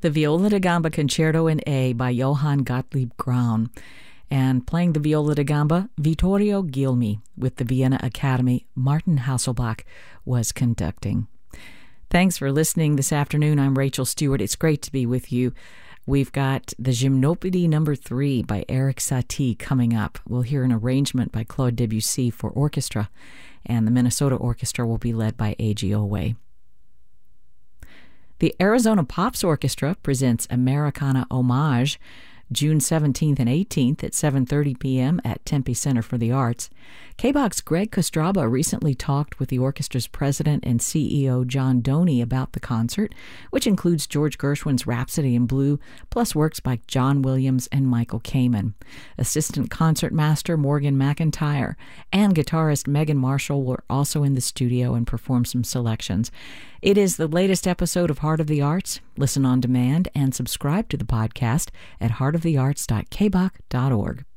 the Viola da Gamba Concerto in A by Johann Gottlieb Graun. And playing the viola da gamba, Vittorio Gilmi. With the Vienna Academy, Martin Hasselbach was conducting. Thanks for listening this afternoon. I'm Rachel Stewart. It's great to be with you. We've got the Gymnopédie No. 3 by Erik Satie coming up. We'll hear an arrangement by Claude Debussy for orchestra, and the Minnesota Orchestra will be led by A.G. Owe. The Arizona Pops Orchestra presents Americana Homage June 17th and 18th at 7:30 p.m. at Tempe Center for the Arts. KBOX's Greg Kostraba recently talked with the orchestra's president and CEO John Doney about the concert, which includes George Gershwin's Rhapsody in Blue, plus works by John Williams and Michael Kamen. Assistant concertmaster Morgan McIntyre and guitarist Megan Marshall were also in the studio and performed some selections. It is the latest episode of Heart of the Arts. Listen on demand and subscribe to the podcast at heartofthearts.kbach.org.